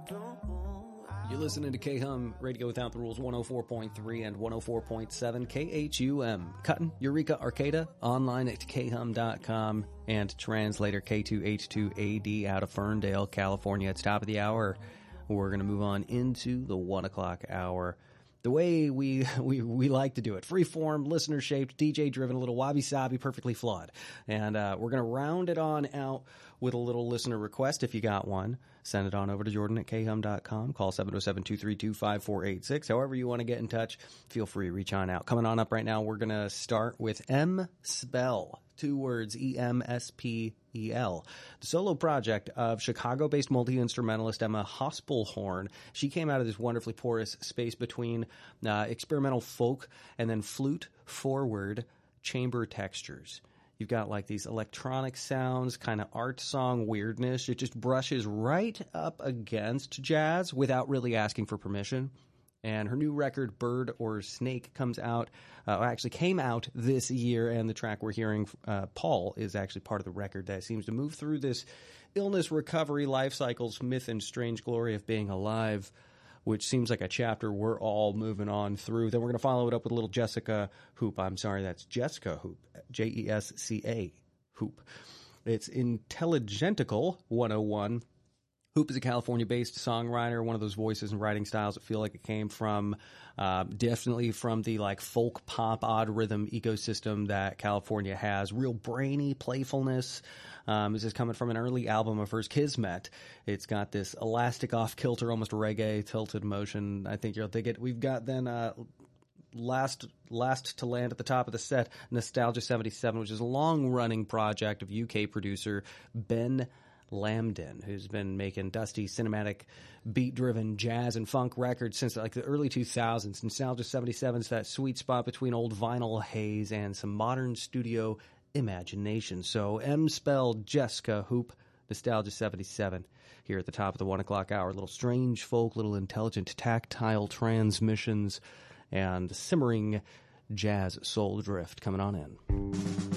You're listening to K-Hum Radio Without the Rules, 104.3 and 104.7 KHUM. Cutting Eureka Arcata, online at khum.com, and translator K2H2AD out of Ferndale, California. It's top of the hour. We're going to move on into the 1 o'clock hour. The way we like to do it. Freeform, listener-shaped, DJ-driven, a little wabi-sabi, perfectly flawed. And we're going to round it on out with a little listener request. If you got one, send it on over to Jordan at khum.com. Call 707-232-5486. However you want to get in touch, feel free. Reach on out. Coming on up right now, we're going to start with M. Spell. 2 words, E-M-S-P-E-L. The solo project of Chicago-based multi-instrumentalist Emma Hospelhorn. She came out of this wonderfully porous space between experimental folk and then flute-forward chamber textures. You've got like these electronic sounds, kind of art song weirdness. It just brushes right up against jazz without really asking for permission. And her new record, Bird or Snake, came out this year, and the track we're hearing, Paul, is actually part of the record that seems to move through this illness, recovery, life cycles, myth, and strange glory of being alive, which seems like a chapter we're all moving on through. Then we're going to follow it up with a little Jessica Hoop. I'm sorry, that's Jessica Hoop, Jesca Hoop. It's Intelligentical 101. Hoop is a California-based songwriter, one of those voices and writing styles that feel like it came from, definitely from the like folk pop odd rhythm ecosystem that California has. Real brainy playfulness. This is coming from an early album of hers, Kismet. It's got this elastic off-kilter, almost reggae tilted motion. I think you'll dig it. We've got then, last to land at the top of the set, Nostalgia 77, which is a long-running project of UK producer Ben Lambden, who's been making dusty, cinematic, beat-driven jazz and funk records since like the early 2000s. Nostalgia 77's that sweet spot between old vinyl haze and some modern studio imagination. So M. Spell, Jessica Hoop, Nostalgia 77, here at the top of the 1 o'clock hour. Little strange folk, little intelligent tactile transmissions, and simmering jazz soul drift coming on in.